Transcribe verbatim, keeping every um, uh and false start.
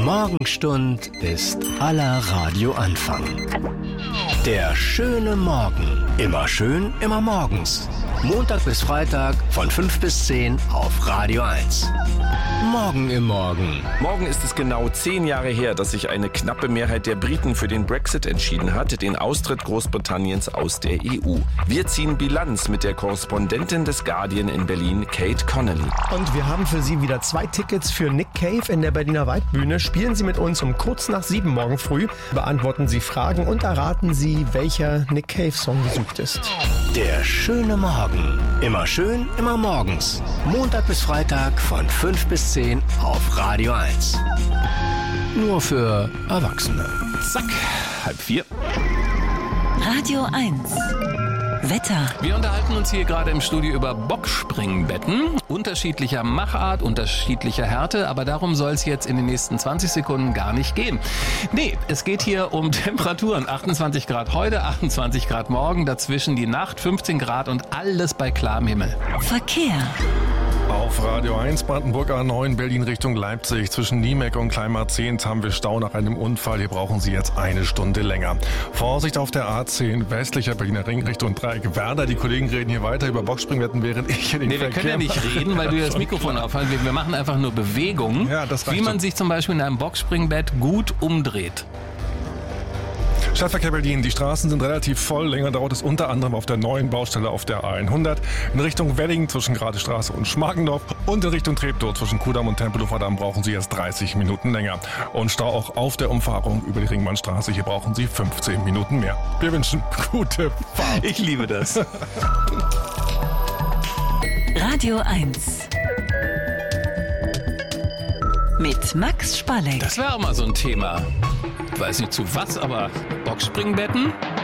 Morgenstund ist aller Radioanfang. Der schöne Morgen. Immer schön, immer morgens. Montag bis Freitag von fünf bis zehn auf Radio eins. Morgen im Morgen. Morgen ist es genau zehn Jahre her, dass sich eine knappe Mehrheit der Briten für den Brexit entschieden hat, den Austritt Großbritanniens aus der E U. Wir ziehen Bilanz mit der Korrespondentin des Guardian in Berlin, Kate Connolly. Und wir haben für Sie wieder zwei Tickets für Nick Cave in der Berliner Waldbühne. Spielen Sie mit uns um kurz nach sieben morgen früh, beantworten Sie Fragen und erraten Sie, welcher Nick Cave-Song gesucht ist. Der schöne Morgen. Immer schön, immer morgens. Montag bis Freitag von fünf bis zehn auf Radio eins. Nur für Erwachsene. Zack, halb vier. Radio eins. Wetter. Wir unterhalten uns hier gerade im Studio über Boxspringbetten. Unterschiedlicher Machart, unterschiedlicher Härte, aber darum soll es jetzt in den nächsten zwanzig Sekunden gar nicht gehen. Nee, es geht hier um Temperaturen. achtundzwanzig Grad heute, achtundzwanzig Grad morgen, dazwischen die Nacht, fünfzehn Grad und alles bei klarem Himmel. Verkehr. Auf Radio eins Brandenburg A neun Berlin Richtung Leipzig. Zwischen Niemek und Kleinmarzehn haben wir Stau nach einem Unfall. Hier brauchen Sie jetzt eine Stunde länger. Vorsicht auf der A zehn westlicher Berliner Ring Richtung Dreieck Werder. Die Kollegen reden hier weiter über Boxspringbetten, während ich hier den Nee, wir Verkehr können ja nicht reden, weil du das Mikrofon aufhalten. Wir, wir machen einfach nur Bewegungen, Ja, das reicht wie man so. sich zum Beispiel in einem Boxspringbett gut umdreht. Stadtverkehr Berlin. Die Straßen sind relativ voll. Länger dauert es unter anderem auf der neuen Baustelle auf der A hundert. In Richtung Wedding zwischen Gradestraße und Schmargendorf und in Richtung Treptow zwischen Kudamm und Tempelhofer Damm brauchen Sie jetzt dreißig Minuten länger. Und Stau auch auf der Umfahrung über die Ringmannstraße. Hier brauchen Sie fünfzehn Minuten mehr. Wir wünschen gute Fahrt. Ich liebe das. Radio eins. Mit Max Spalleck. Das wäre auch mal so ein Thema. Ich weiß nicht zu was, aber Boxspringbetten?